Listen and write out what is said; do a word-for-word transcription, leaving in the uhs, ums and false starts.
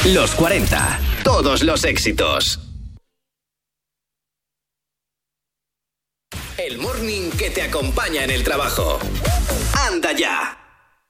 Los cuarenta. Todos los éxitos. El morning que te acompaña en el trabajo. ¡Anda ya!